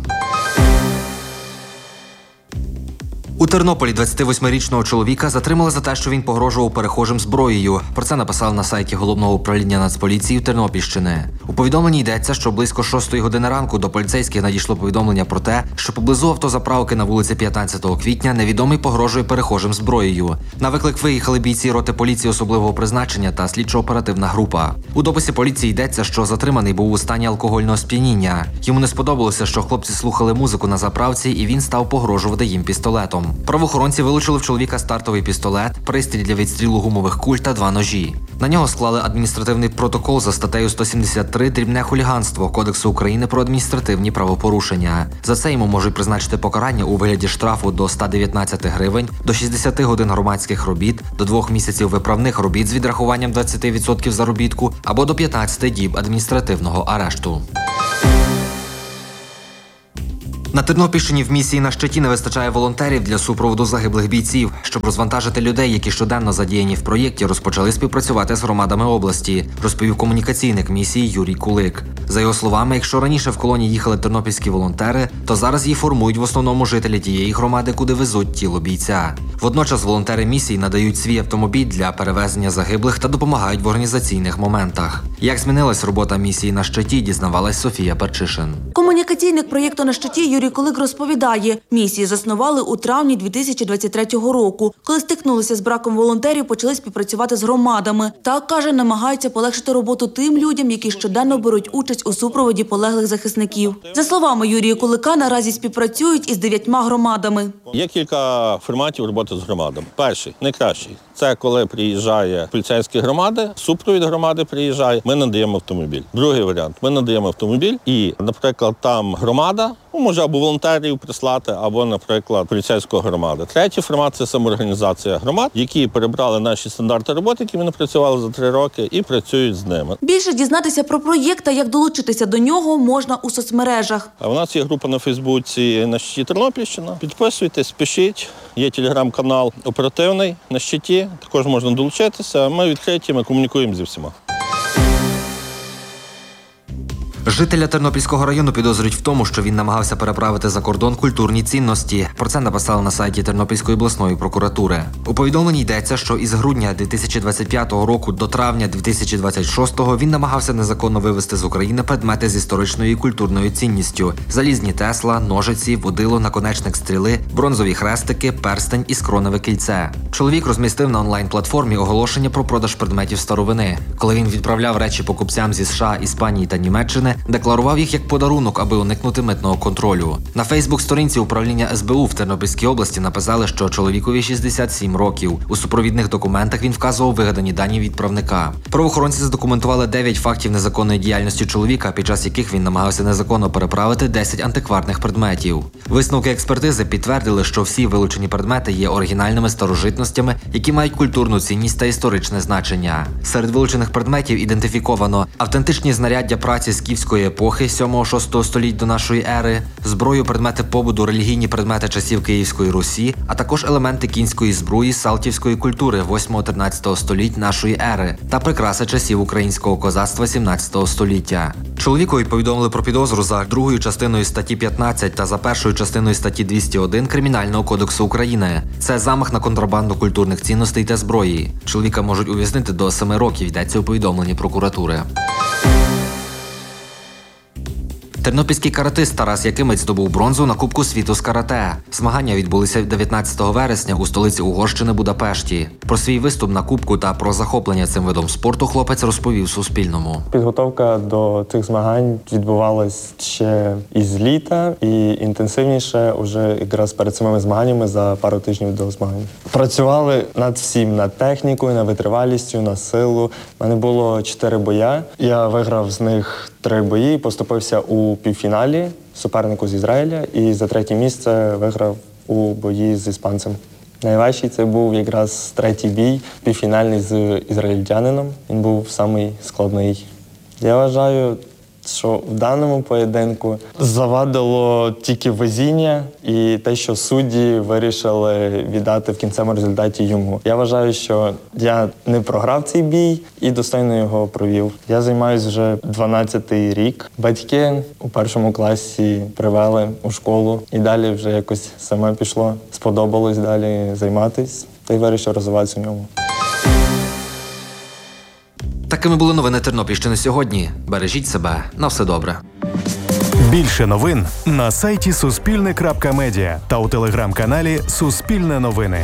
У Тернополі двадцятивосьмирічного чоловіка затримали за те, що він погрожував перехожим зброєю. Про це написали на сайті Головного управління Нацполіції Тернопільщини. У повідомленні йдеться, що близько шостої години ранку до поліцейських надійшло повідомлення про те, що поблизу автозаправки на вулиці п'ятнадцятого квітня невідомий погрожує перехожим зброєю. На виклик виїхали бійці роти поліції особливого призначення та слідчо-оперативна група. У дописі поліції йдеться, що затриманий був у стані алкогольного сп'яніння. Йому не сподобалося, що хлопці слухали музику на заправці, і він став погрожувати їм пістолетом. Правоохоронці вилучили в чоловіка стартовий пістолет, пристрій для відстрілу гумових куль та два ножі. На нього склали адміністративний протокол за статтею сто сімдесят три «Дрібне хуліганство» Кодексу України про адміністративні правопорушення. За це йому можуть призначити покарання у вигляді штрафу до ста дев'ятнадцяти гривень, до шістдесяти годин громадських робіт, до двох місяців виправних робіт з відрахуванням двадцяти відсотків заробітку або до п'ятнадцяти діб адміністративного арешту. На Тернопільщині в місії на щиті не вистачає волонтерів для супроводу загиблих бійців. Щоб розвантажити людей, які щоденно задіяні в проєкті, розпочали співпрацювати з громадами області, розповів комунікаційник місії Юрій Кулик. За його словами, якщо раніше в колоні їхали тернопільські волонтери, то зараз її формують в основному жителі тієї громади, куди везуть тіло бійця. Водночас волонтери місії надають свій автомобіль для перевезення загиблих та допомагають в організаційних моментах. Як змінилась робота місії на щиті, дізнавалась Софія Перчишин. Комунікаційник проєкту «На щиті» Юрій Кулик розповідає, місії заснували у травні дві тисячі двадцять третього року. Коли стикнулися з браком волонтерів, почали співпрацювати з громадами. Так, каже, намагаються полегшити роботу тим людям, які щоденно беруть участь у супроводі полеглих захисників. За словами Юрія Кулика, наразі співпрацюють із дев'ятьма громадами. Є кілька форматів роботи з громадами. Перший, найкращий – це коли приїжджає поліцейські громади, супровід громади приїжджає, ми надаємо автомобіль. Другий варіант – ми надаємо автомобіль і, наприклад, там громада, ну, може або волонтерів прислати, або, наприклад, поліцейська громада. Третій формат – це самоорганізація громад, які перебрали наші стандарти роботи, які ми напрацювали за три роки, і працюють з ними. Більше дізнатися про проєкт та як долучитися до нього можна у соцмережах. А у нас є група на Фейсбуці «На щиті Тернопільщина». Підписуйтесь, пишіть. Є телеграм-канал оперативний «На щиті». Також можна долучитися. Ми відкриті, ми комунікуємо зі всіма. Жителя Тернопільського району підозрюють в тому, що він намагався переправити за кордон культурні цінності. Про це написали на сайті Тернопільської обласної прокуратури. У повідомленні йдеться, що із грудня дві тисячі двадцять п'ятого року до травня дві тисячі двадцять шостого він намагався незаконно вивезти з України предмети з історичною і культурною цінністю: залізні тесла, ножиці, водило, наконечник стріли, бронзові хрестики, перстень і скроневе кільце. Чоловік розмістив на онлайн-платформі оголошення про продаж предметів старовини. Коли він відправляв речі покупцям зі США, Іспанії та Німеччини, декларував їх як подарунок, аби уникнути митного контролю. На Фейсбук-сторінці управління ес бе у в Тернопільській області написали, що чоловікові шістдесят сім років. У супровідних документах він вказував вигадані дані відправника. Правоохоронці задокументували дев'ять фактів незаконної діяльності чоловіка, під час яких він намагався незаконно переправити десять антикварних предметів. Висновки експертизи підтвердили, що всі вилучені предмети є оригінальними старожитностями, які мають культурну цінність та історичне значення. Серед вилучених предметів ідентифіковано автентичні знаряддя праці скіфської епохи сьомого-шостого століть до нашої ери, зброю, предмети побуту, релігійні предмети часів Київської Русі, а також елементи кінської збруї салтівської культури восьмого-тринадцятого століть нашої ери та прикраси часів українського козацтва сімнадцятого століття. Чоловікові повідомили про підозру за другою частиною статті п'ятнадцять та за першою частиною статті двісті один Кримінального кодексу України. Це замах на контрабанду культурних цінностей та зброї. Чоловіка можуть ув'язнити до семи років, йдеться у повідомленні прокуратури. Тернопільський каратист Тарас Якимець здобув бронзу на Кубку світу з карате. Змагання відбулися дев'ятнадцятого вересня у столиці Угорщини Будапешті. Про свій виступ на Кубку та про захоплення цим видом спорту хлопець розповів Суспільному. Підготовка до цих змагань відбувалась ще із літа і інтенсивніше уже якраз перед самими змаганнями за пару тижнів до змагань. Працювали над всім, над технікою, над витривалістю, на силу. У мене було чотири бої. Я виграв з них три бої, поступився у півфіналі супернику з Ізраїля і за третє місце виграв у бої з іспанцем. Найважчий це був якраз третій бій, півфінальний з ізраїльтянином. Він був самий складний. Я вважаю, що в даному поєдинку завадило тільки везіння і те, що судді вирішили віддати в кінцевому результаті йому. Я вважаю, що я не програв цей бій і достойно його провів. Я займаюся вже дванадцятий рік. Батьки у першому класі привели у школу і далі вже якось саме пішло. Сподобалось далі займатися та й вирішив розвиватися в ньому. Такими були новини Тернопільщини сьогодні. Бережіть себе. На все добре. Більше новин на сайті суспільне крапка медіа та у телеграм-каналі Суспільне новини.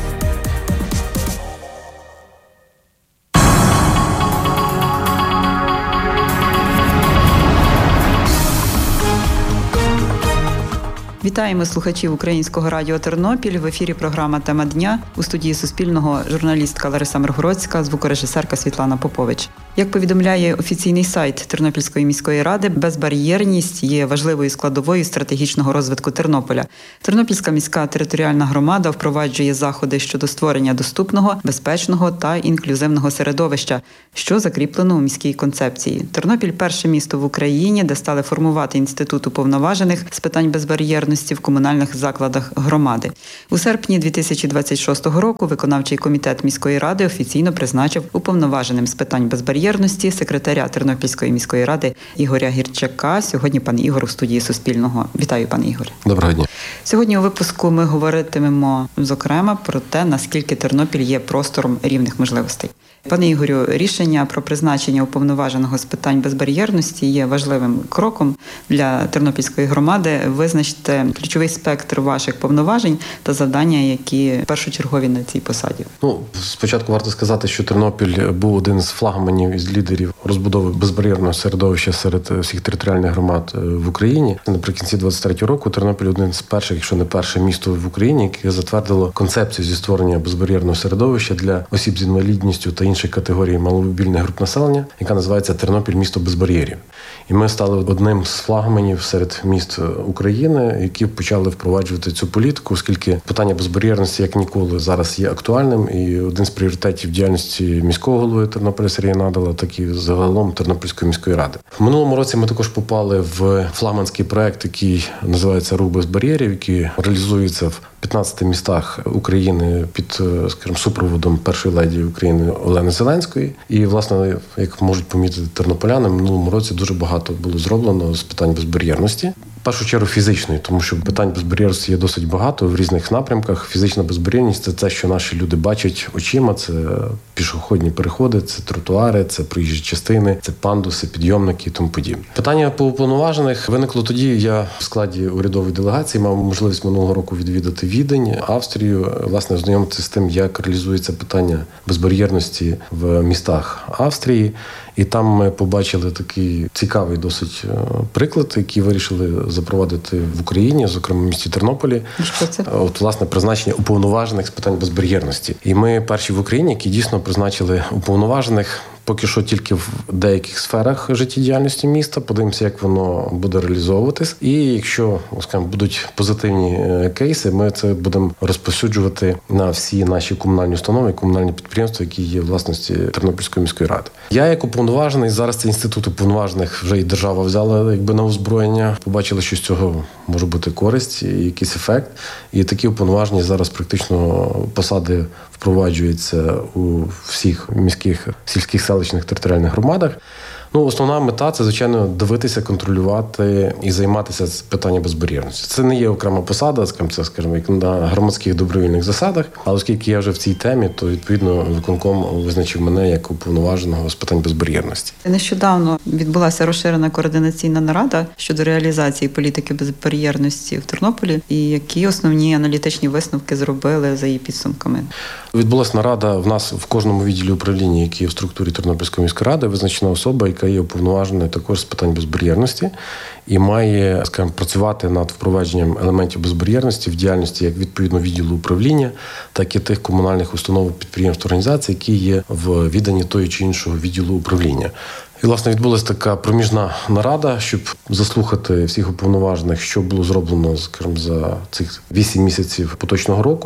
Вітаємо слухачів Українського радіо Тернопіль. В ефірі програма «Тема дня». У студії Суспільного журналістка Лариса Миргородська, звукорежисерка Світлана Попович. Як повідомляє офіційний сайт Тернопільської міської ради, безбар'єрність є важливою складовою стратегічного розвитку Тернополя. Тернопільська міська територіальна громада впроваджує заходи щодо створення доступного, безпечного та інклюзивного середовища, що закріплено у міській концепції. Тернопіль – перше місто в Україні, де стали формувати інститут уповноважених з питань безбар'єрності в комунальних закладах громади. У серпні дві тисячі двадцять шостого року виконавчий комітет міської ради офіційно призначив уповноваженим з питань безбар'єрності секретаря Тернопільської міської ради Ігоря Гірчака. Сьогодні пан Ігор у студії Суспільного. Вітаю, пане Ігоре. Доброго дня. Сьогодні у випуску ми говоритимемо, зокрема, про те, наскільки Тернопіль є простором рівних можливостей. Пане Ігорю, рішення про призначення уповноваженого з питань безбар'єрності є важливим кроком для Тернопільської громади. Визначте ключовий спектр ваших повноважень та завдання, які першочергові на цій посаді. Ну, спочатку варто сказати, що Тернопіль був один з флагманів із лідерів розбудови безбар'єрного середовища серед всіх територіальних громад в Україні. Наприкінці двадцять третього року Тернопіль один з перших, якщо не перше місто в Україні, яке затвердило концепцію зі створення безбар'єрного середовища для осіб з інвалідністю та інших категорій маломобільних груп населення, яка називається «Тернопіль – місто без бар'єрів». І ми стали одним з флагманів серед міст України, які почали впроваджувати цю політику, оскільки питання безбар'єрності як ніколи зараз є актуальним, і один з пріоритетів діяльності міського голови Тернополя Сергія Надала, так і загалом Тернопільської міської ради. В минулому році ми також попали в флагманський проект, який називається «Рух без бар'єрів», який реалізується в п'ятнадцяти містах України під, скажімо, супроводом першої леді України Олени Зеленської. І, власне, як можуть помітити тернополяни, в минулому році дуже багато було зроблено з питань безбар'єрності. В першу чергу фізичної, тому що питань безбар'єрності є досить багато в різних напрямках. Фізична безбар'єрність – це те, що наші люди бачать очима, це пішохідні переходи, це тротуари, це проїжджі частини, це пандуси, підйомники і тому подібне. Питання по уповноважених виникло тоді, я в складі урядової делегації мав можливість минулого року відвідати Відень, Австрію, власне, ознайомитися з тим, як реалізується питання безбар'єрності в містах Австрії. І там ми побачили такий цікавий досить приклад, який вирішили запровадити в Україні, зокрема в місті Тернополі. Що це? От, власне, призначення уповноважених з питань безбар'єрності. І ми перші в Україні, які дійсно призначили уповноважених, поки що тільки в деяких сферах життєдіяльності міста. Подивимося, як воно буде реалізовуватись. І якщо, скажімо, будуть позитивні кейси, ми це будемо розповсюджувати на всі наші комунальні установи, комунальні підприємства, які є власності Тернопільської міської ради. Я як уповноважений, зараз цей інститут уповноважених вже і держава взяла якби на озброєння. Побачили, що з цього може бути користь і якийсь ефект. І такі уповноважені зараз практично посади впроваджуються у всіх міських, сільських, селищних територіальних громадах. Ну, основна мета – це, звичайно, дивитися, контролювати і займатися питанням безбар'єрності. Це не є окрема посада, це, скажімо, як на громадських добровільних засадах, але оскільки я вже в цій темі, то, відповідно, виконком визначив мене як уповноваженого з питань безбар'єрності. Нещодавно відбулася розширена координаційна нарада щодо реалізації політики безбар'єрності в Тернополі і які основні аналітичні висновки зробили за її підсумками. Відбулася нарада в нас в кожному відділі управління, який є в структурі Тернопільської міської ради, визначена особа, яка є уповноваженою також з питань безбар'єрності і має, скажімо, працювати над впровадженням елементів безбар'єрності в діяльності як відповідно відділу управління, так і тих комунальних установ, підприємств, організацій, які є в відданні того чи іншого відділу управління. І, власне, відбулася така проміжна нарада, щоб заслухати всіх уповноважених, що було зроблено, скажімо, за цих вісім місяців поточного року.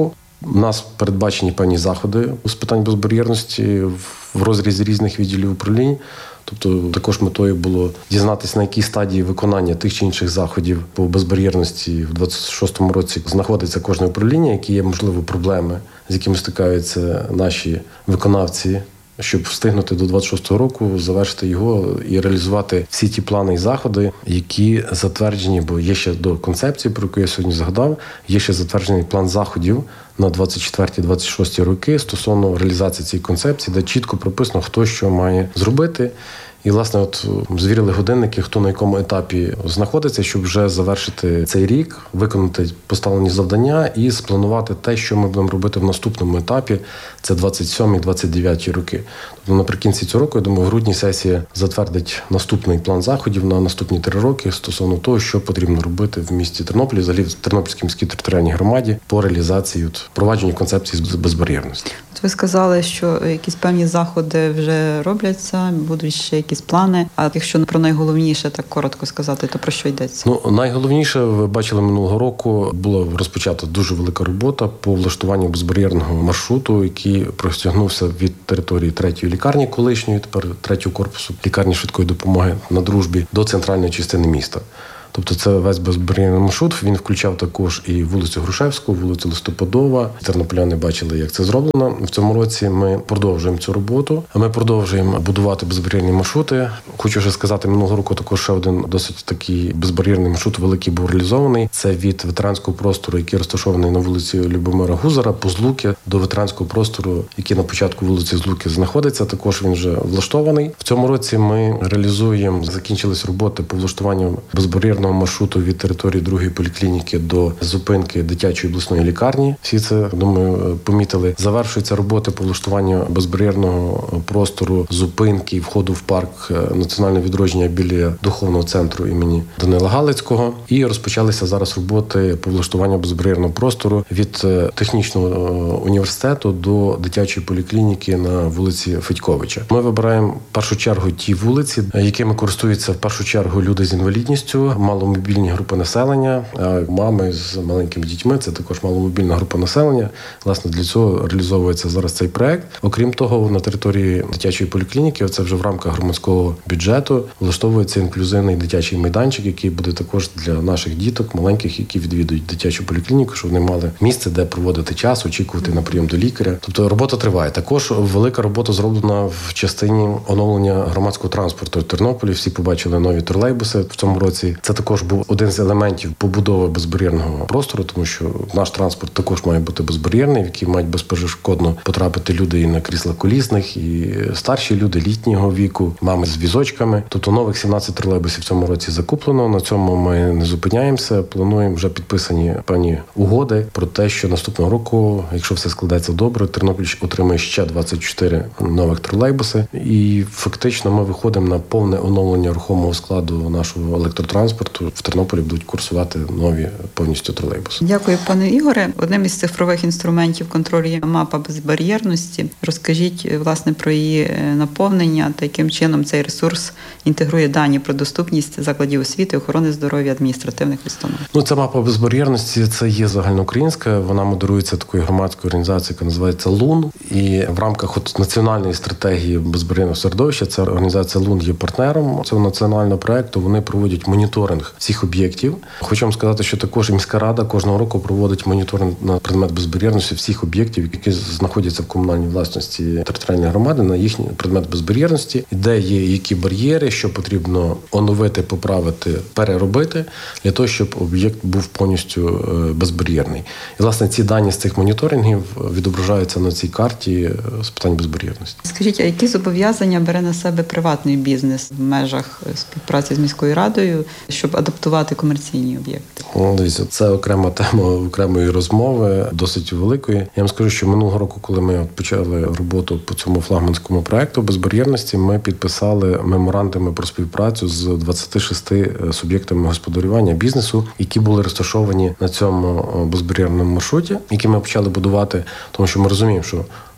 У нас передбачені певні заходи з питань безбар'єрності в розрізі різних відділів управлінь. Тобто також метою було дізнатися, на якій стадії виконання тих чи інших заходів по безбар'єрності в двадцять шостому році знаходиться кожне управління, які є, можливо, проблеми, з якими стикаються наші виконавці, щоб встигнути до двадцять шостого року завершити його і реалізувати всі ті плани і заходи, які затверджені, бо є ще до концепції, про яку я сьогодні згадав, є ще затверджений план заходів на двадцять четвертий - двадцять шостий роки стосовно реалізації цієї концепції, де чітко прописано, хто що має зробити. І, власне, от звірили годинники, хто на якому етапі знаходиться, щоб вже завершити цей рік, виконати поставлені завдання і спланувати те, що ми будемо робити в наступному етапі, це двадцять сьомий - двадцять дев'ятий роки. Тобто наприкінці цього року, я думаю, в грудні сесія затвердить наступний план заходів на наступні три роки стосовно того, що потрібно робити в місті Тернополі, взагалі в Тернопільській міській територіальній громаді по реалізації, от, впровадженню концепції безбар'єрності. От ви сказали, що якісь певні заходи вже робляться, будуть ще якісь плани. А якщо про найголовніше так коротко сказати, то про що йдеться? Ну, найголовніше, ви бачили, минулого року була розпочата дуже велика робота по влаштуванню безбар'єрного маршруту, який простягнувся від території третьої лікарні колишньої, тепер третього корпусу лікарні швидкої допомоги на Дружбі, до центральної частини міста. Тобто це весь безбар'єрний маршрут, він включав також і вулицю Грушевську, вулицю Листопадова. Тернополяни бачили, як це зроблено. В цьому році ми продовжуємо цю роботу. Ми продовжуємо будувати безбар'єрні маршрути. Хочу вже сказати, минулого року також ще один досить такий безбар'єрний маршрут великий був реалізований. Це від ветеранського простору, який розташований на вулиці Любомира Гузара, по Злуки, до ветеранського простору, який на початку вулиці Злуки знаходиться. Також він вже влаштований. В цьому році ми реалізуємо, закінчились роботи по влаштуванню безбар'єрного маршруту від території другої поліклініки до зупинки дитячої обласної лікарні. Всі це, думаю, помітили. Завершуються роботи по влаштуванню безбар'єрного простору, зупинки і входу в парк національного відродження біля духовного центру імені Данила Галицького. І розпочалися зараз роботи по влаштуванню безбар'єрного простору від технічного університету до дитячої поліклініки на вулиці Федьковича. Ми вибираємо в першу чергу ті вулиці, якими користуються в першу чергу люди з інвалідністю, маломобільні групи населення, а мами з маленькими дітьми – це також маломобільна група населення. Власне, для цього реалізовується зараз цей проект. Окрім того, на території дитячої поліклініки, це вже в рамках громадського бюджету, влаштовується інклюзивний дитячий майданчик, який буде також для наших діток, маленьких, які відвідують дитячу поліклініку, щоб вони мали місце, де проводити час, очікувати на прийом до лікаря. Тобто робота триває. Також велика робота зроблена в частині оновлення громадського транспорту в Тернополі. Всі побачили нові тролейбуси в цьому році. Це також був один з елементів побудови безбар'єрного простору, тому що наш транспорт також має бути безбар'єрний, в який мають безперешкодно потрапити люди і на кріслах колісних, і старші люди літнього віку, мами з візочками. Тобто нових сімнадцять тролейбусів в цьому році закуплено. На цьому ми не зупиняємося. Плануємо, вже підписані певні угоди про те, що наступного року, якщо все складеться добре, Тернопіль отримає ще двадцять чотири нових тролейбуси. І фактично ми виходимо на повне оновлення рухомого складу нашого електротранспорту. В Тернополі будуть курсувати нові повністю тролейбуси. Дякую, пане Ігоре. Одним із цифрових інструментів контролю є мапа безбар'єрності. Розкажіть, власне, про її наповнення та яким чином цей ресурс інтегрує дані про доступність закладів освіти, охорони здоров'я, адміністративних установ. Ну, ця мапа безбар'єрності, це є загальноукраїнська. Вона модерується такою громадською організацією, яка називається ЛУН. І в рамках от національної стратегії безбар'єрного середовища ця організація ЛУН є партнером цього національного проекту. Вони проводять моніторинг всіх об'єктів. Хочу вам сказати, що також міська рада кожного року проводить моніторинг на предмет безбар'єрності всіх об'єктів, які знаходяться в комунальній власності територіальної громади, на їхній предмет безбар'єрності, де є які бар'єри, що потрібно оновити, поправити, переробити для того, щоб об'єкт був повністю безбар'єрний. І, власне, ці дані з цих моніторингів відображаються на цій карті з питань безбар'єрності. Скажіть, а які зобов'язання бере на себе приватний бізнес в межах співпраці з міською радою, щоб адаптувати комерційні об'єкти? Дивіться, це окрема тема окремої розмови, досить великої. Я вам скажу, що минулого року, коли ми почали роботу по цьому флагманському проекту безбар'єрності, ми підписали меморандуми про співпрацю з двадцяти шести суб'єктами господарювання бізнесу, які були розташовані на цьому безбар'єрному маршруті, які ми почали будувати, тому що ми розуміємо, що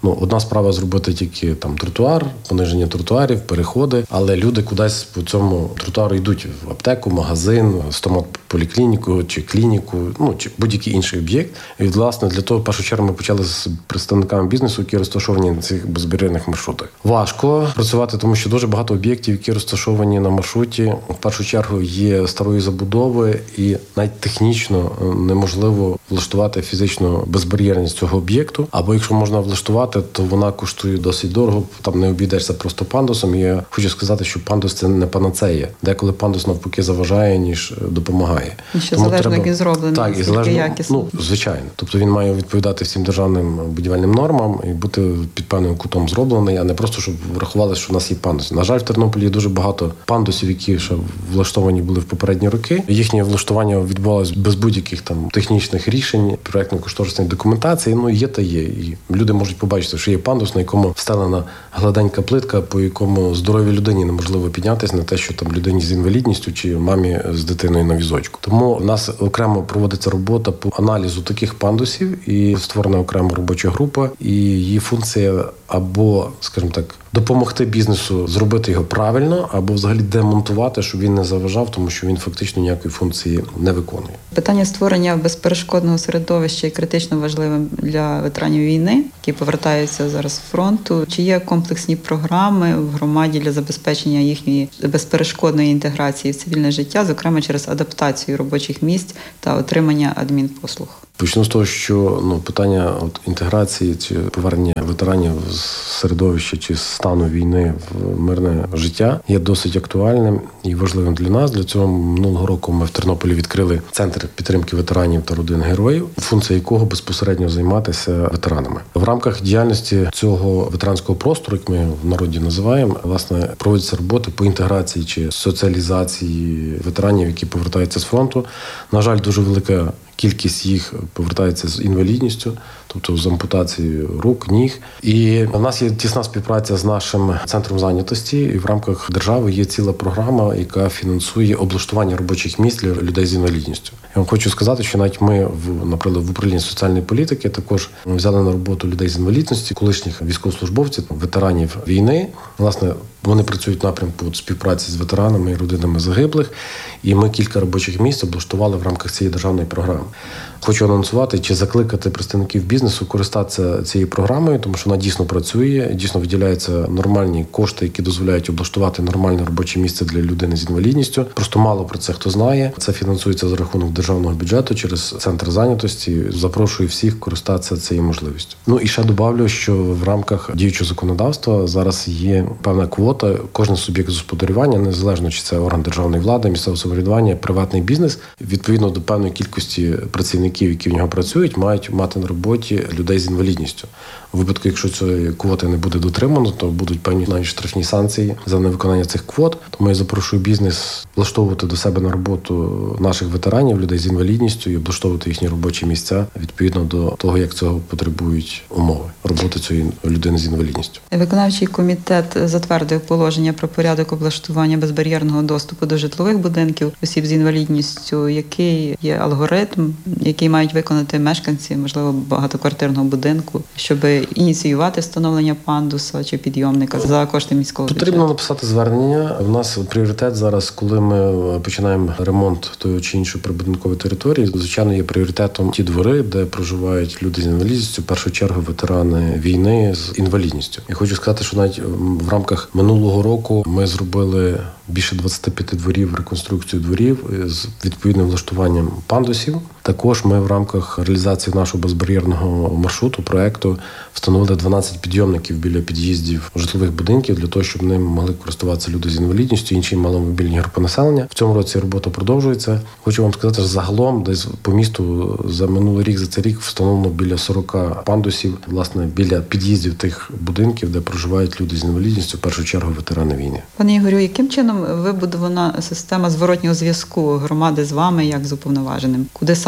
Ну, одна справа зробити тільки там тротуар, пониження тротуарів, переходи, але люди кудись по цьому тротуару йдуть в аптеку, магазин, стоматполіклініку чи клініку, ну чи будь-який інший об'єкт. І, власне, для того в першу чергу ми почали з представниками бізнесу, які розташовані на цих безбар'єрних маршрутах. Важко працювати, тому що дуже багато об'єктів, які розташовані на маршруті, в першу чергу є старої забудови, і навіть технічно неможливо влаштувати фізичну безбар'єрність цього об'єкту. Або якщо можна влаштувати, то вона коштує досить дорого. Там не обійдешся просто пандусом. І я хочу сказати, що пандус – це не панацея. Деколи пандус навпаки заважає, ніж допомагає. І ще залежно, треба... як він зроблений, так, і залежно, якісно. Ну, звичайно. Тобто він має відповідати всім державним будівельним нормам і бути під певним кутом зроблений, а не просто, щоб врахували, що в нас є пандус. На жаль, в Тернополі є дуже багато пандусів, які ще влаштовані були в попередні роки. Їхнє влаштування відбувалося без будь-яких там технічних рішень, проєктно-кошторисної документації. Ну, є та є. І люди можуть побачити, що є пандус, на якому встелена гладенька плитка, по якому здоровій людині неможливо піднятися, не те, що там людині з інвалідністю чи мамі з дитиною на візочку. Тому в нас окремо проводиться робота по аналізу таких пандусів і створена окрема робоча група, і її функція або, скажімо так, допомогти бізнесу зробити його правильно, або взагалі демонтувати, щоб він не заважав, тому що він фактично ніякої функції не виконує. Питання створення безперешкодного середовища є критично важливим для ветеранів війни, які повертаються зараз з фронту. Чи є комплексні програми в громаді для забезпечення їхньої безперешкодної інтеграції в цивільне життя, зокрема через адаптацію робочих місць та отримання адмінпослуг? Почну з того, що ну питання от інтеграції чи повернення ветеранів з середовища чи стану війни в мирне життя є досить актуальним і важливим для нас. Для цього минулого року ми в Тернополі відкрили центр підтримки ветеранів та родин героїв, функція якого безпосередньо займатися ветеранами. В рамках діяльності цього ветеранського простору, як ми в народі називаємо, власне, проводяться роботи по інтеграції чи соціалізації ветеранів, які повертаються з фронту. На жаль, дуже велика кількість їх повертається з інвалідністю, тобто з ампутацією рук, ніг. І в нас є тісна співпраця з нашим центром зайнятості, і в рамках держави є ціла програма, яка фінансує облаштування робочих місць для людей з інвалідністю. Я вам хочу сказати, що навіть ми, в, наприклад, в управлінні соціальної політики також взяли на роботу людей з інвалідністю, колишніх військовослужбовців, ветеранів війни. Власне, вони працюють в напрямку співпраці з ветеранами і родинами загиблих, і ми кілька робочих місць облаштували в рамках цієї державної програми. Хочу анонсувати чи закликати представників бізнесу користатися цією програмою, тому що вона дійсно працює, дійсно виділяються нормальні кошти, які дозволяють облаштувати нормальне робоче місце для людини з інвалідністю. Просто мало про це хто знає. Це фінансується за рахунок державного бюджету через центр зайнятості. Запрошую всіх користатися цією можливістю. Ну і ще добавлю, що в рамках діючого законодавства зараз є певна квота. Кожен суб'єкт господарювання, незалежно чи це орган державної влади, місцевого самоврядування, приватний бізнес, відповідно до певної кількості працівників, які в нього працюють, мають мати на роботі людей з інвалідністю. У випадку, якщо цієї квоти не буде дотримано, то будуть певні навіть штрафні санкції за невиконання цих квот. Тому я запрошую бізнес влаштовувати до себе на роботу наших ветеранів, людей з інвалідністю і облаштовувати їхні робочі місця відповідно до того, як цього потребують умови роботи цієї людини з інвалідністю. Виконавчий комітет затвердив положення про порядок облаштування безбар'єрного доступу до житлових будинків осіб з інвалідністю. Який є алгоритм, який мають виконати мешканці, можливо, багатоквартирного будинку, щоб ініціювати встановлення пандуса чи підйомника за кошти міського бюджету? Потрібно написати звернення. У нас пріоритет зараз, коли ми починаємо ремонт тої чи іншої прибудинкової території, звичайно, є пріоритетом ті двори, де проживають люди з інвалідністю, в першу чергу ветерани війни з інвалідністю. Я хочу сказати, що навіть в рамках минулого року ми зробили більше двадцять п'ять дворів, реконструкцію дворів з відповідним влаштуванням пандусів. Також ми в рамках реалізації нашого безбар'єрного маршруту, проекту, встановили дванадцять підйомників біля під'їздів житлових будинків для того, щоб ним могли користуватися люди з інвалідністю, інші маломобільні групи населення. В цьому році робота продовжується. Хочу вам сказати, що загалом десь по місту за минулий рік, за цей рік встановлено біля сорок пандусів, власне, біля під'їздів тих будинків, де проживають люди з інвалідністю, в першу чергу ветерани війни. Пане Ігорю, яким чином вибудована система зворотнього зв'язку громади з вами, як з уповноваженим? Куди саме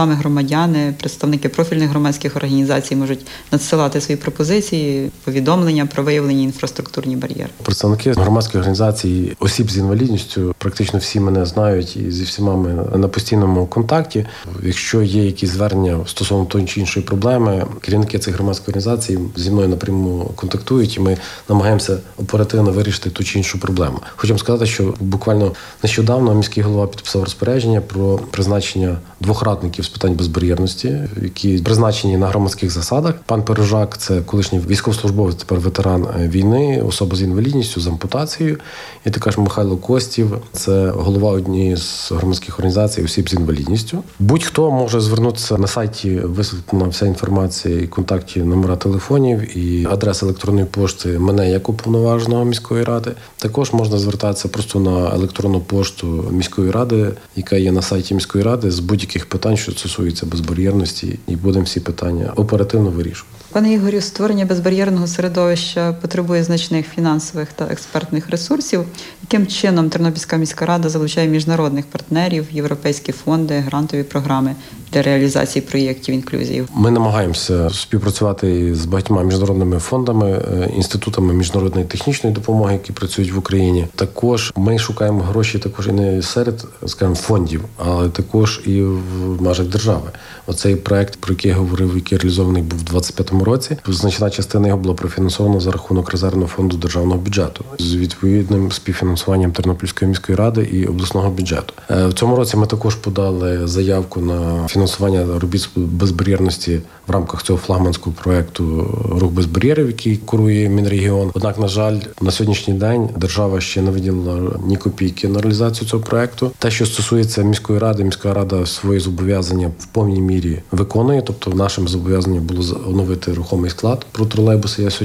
вами громадяни, представники профільних громадських організацій можуть надсилати свої пропозиції, повідомлення про виявлені інфраструктурні бар'єри. Представники громадських організацій, осіб з інвалідністю, практично всі мене знають і зі всіма ми на постійному контакті. Якщо є якісь звернення стосовно тої чи іншої проблеми, керівники цих громадських організацій зі мною напряму контактують, і ми намагаємося оперативно вирішити ту чи іншу проблему. Хочу сказати, що буквально нещодавно міський голова підписав розпорядження про призначення двох радників з питань безбар'єрності, які призначені на громадських засадах. Пан Пережак – це колишній військовослужбовець, тепер ветеран війни, особа з інвалідністю, з ампутацією. І також Михайло Костів – це голова однієї з громадських організацій осіб з інвалідністю. Будь-хто може звернутися на сайті, висвітлена вся інформація і контакти, номера телефонів і адреса електронної пошти мене як уповноваженого міської ради. Також можна звертатися просто на електронну пошту міської ради, яка є на сайті міської ради, з будь-яких питань, що стосується безбар'єрності, і будемо всі питання оперативно вирішувати. Пане Ігорю, створення безбар'єрного середовища потребує значних фінансових та експертних ресурсів. Яким чином Тернопільська міська рада залучає міжнародних партнерів, європейські фонди, грантові програми для реалізації проєктів інклюзії? Ми намагаємося співпрацювати з багатьма міжнародними фондами, інститутами міжнародної технічної допомоги, які працюють в Україні. Також ми шукаємо гроші також і не серед, скажімо, фондів, але також і в межах держави. Оцей проект, про який я говорив, який реалізований був у двадцять п'ятому році, значна частина його була профінансована за рахунок резервного фонду державного бюджету з відповідним співфінансуванням Тернопільської міської ради і обласного бюджету. В цьому році ми також подали заявку на фінансування робіт з безбар'єрності в рамках цього флагманського проекту «Рух без бар'єрів», який курує Мінрегіон. Однак, на жаль, на сьогоднішній день держава ще не виділила ні копійки на реалізацію цього проекту. Те, що стосується міської ради, міська рада свої зобов'язання в повній мірі виконує. Тобто нашим зобов'язанням було оновити рухомий склад про тролейбуси. Я сьогодні